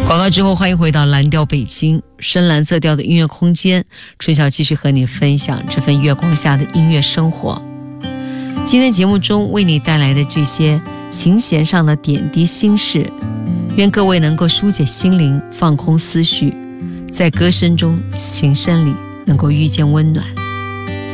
广告之后，欢迎回到蓝调北京深蓝色调的音乐空间，春晓继续和你分享这份月光下的音乐生活。今天节目中为你带来的这些琴弦上的点滴心事，愿各位能够疏解心灵，放空思绪，在歌声中、琴声里能够遇见温暖。